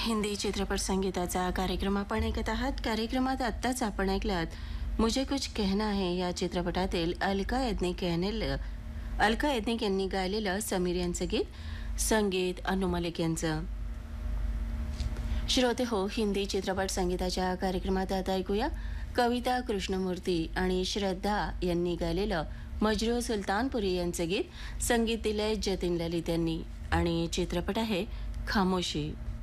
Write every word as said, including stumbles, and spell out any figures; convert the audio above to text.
हिंदी चित्रपट संगीताचा कार्यक्रम आपण ऐकत आहात. कार्यक्रमात आत्ताच आपण ऐकलात मुझे कुछ कहना है या चित्रपटातील अलका याज्ञिक याने अलका याज्ञिक यांनी गायलेलं समीर यांचं गीत, संगीत अनु मलिक यांचं. श्रोते हो, हिंदी चित्रपट संगीताच्या कार्यक्रमात आता ऐकूया कविता कृष्णमूर्ती आणि श्रद्धा यांनी गायलेलं मजरू सुलतानपुरी यांचं गीत, संगीत दिलंय जतीन ललित यांनी आणि चित्रपट आहे खामोशी.